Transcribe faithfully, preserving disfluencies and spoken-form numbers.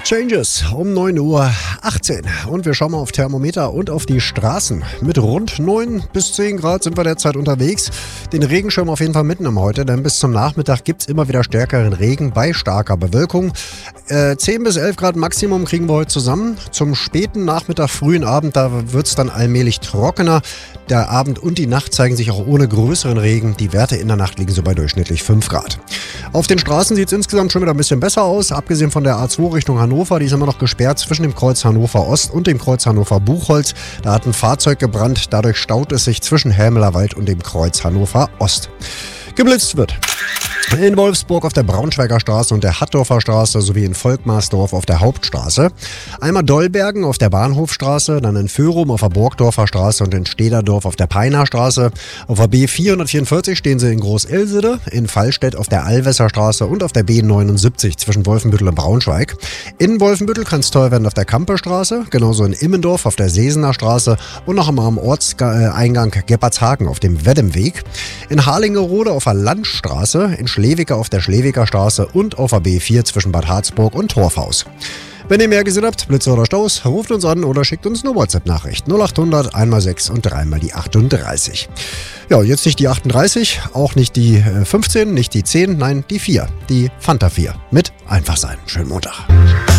Changes um neun Uhr achtzehn und wir schauen mal auf Thermometer und auf die Straßen. Mit rund neun bis zehn Grad sind wir derzeit unterwegs. Den Regenschirm auf jeden Fall mitnehmen heute, denn bis zum Nachmittag gibt es immer wieder stärkeren Regen bei starker Bewölkung. Äh, zehn bis elf Grad Maximum kriegen wir heute zusammen. Zum späten Nachmittag, frühen Abend, da wird es dann allmählich trockener. Der Abend und die Nacht zeigen sich auch ohne größeren Regen. Die Werte in der Nacht liegen so bei durchschnittlich fünf Grad. Auf den Straßen sieht es insgesamt schon wieder ein bisschen besser aus. Abgesehen von der A zwei Richtung Hannover, die ist immer noch gesperrt zwischen dem Kreuz Hannover Ost und dem Kreuz Hannover Buchholz. Da hat ein Fahrzeug gebrannt, dadurch staut es sich zwischen Helmelerwald und dem Kreuz Hannover Ost. Geblitzt wird in Wolfsburg auf der Braunschweiger Straße und der Hattorfer Straße sowie in Volkmarsdorf auf der Hauptstraße. Einmal Dollbergen auf der Bahnhofstraße, dann in Föhrum auf der Burgdorfer Straße und in Stederdorf auf der Peiner Straße. Auf der B vierhundertvierundvierzig stehen sie in Groß-Elsede, in Fallstädt auf der Allwässer Straße und auf der B neunundsiebzig zwischen Wolfenbüttel und Braunschweig. In Wolfenbüttel kann es teuer werden auf der Kampestraße, genauso in Immendorf auf der Sesener Straße und noch am Ortseingang Gebbertshagen auf dem Weddemweg. In Harlingerode auf der Landstraße, in Schlewicke auf der Schlewicker Straße und auf der B vier zwischen Bad Harzburg und Torfhaus. Wenn ihr mehr gesehen habt, Blitze oder Staus, ruft uns an oder schickt uns eine WhatsApp-Nachricht. null achthundert, eins mal sechs und drei mal die achtunddreißig. Ja, jetzt nicht die achtunddreißig, auch nicht die fünfzehn, nicht die zehn, nein, die vier. Die Fanta vier. Mit einfach sein. Schönen Montag.